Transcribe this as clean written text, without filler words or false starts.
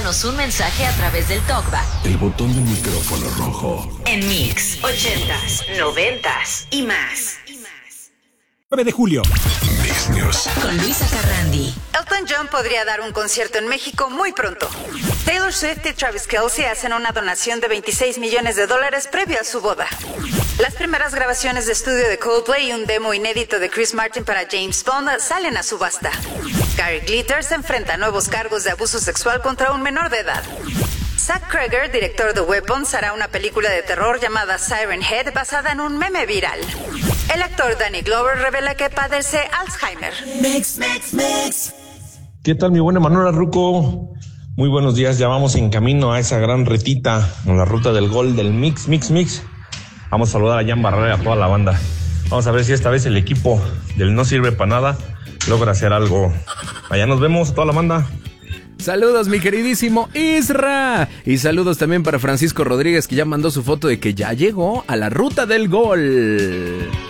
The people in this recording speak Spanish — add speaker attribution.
Speaker 1: Déjanos un mensaje a través del TalkBack.
Speaker 2: El botón del micrófono rojo.
Speaker 1: En Mix 80s, 90s y más.
Speaker 3: 9 de julio.
Speaker 2: Mix News.
Speaker 1: Con Luisa Carrandi.
Speaker 4: Elton John podría dar un concierto en México muy pronto. Taylor Swift y Travis Kelce hacen una donación de $26 millones previo a su boda. Las primeras grabaciones de estudio de Coldplay y un demo inédito de Chris Martin para James Bond salen a subasta. Gary Glitter se enfrenta a nuevos cargos de abuso sexual contra un menor de edad. Zach Cregger, director de Weapons, hará una película de terror llamada Siren Head basada en un meme viral. El actor Danny Glover revela que padece Alzheimer.
Speaker 5: ¿Qué tal, mi buena Manuela Ruco? Muy buenos días, ya vamos en camino a esa gran retita, en la ruta del gol del Mix. Vamos a saludar a Jan Barrera y a toda la banda. Vamos a ver si esta vez el equipo del No Sirve Para Nada logra hacer algo. Allá nos vemos, toda la banda.
Speaker 6: Saludos, mi queridísimo Isra. Y saludos también para Francisco Rodríguez, que ya mandó su foto de que ya llegó a la ruta del gol.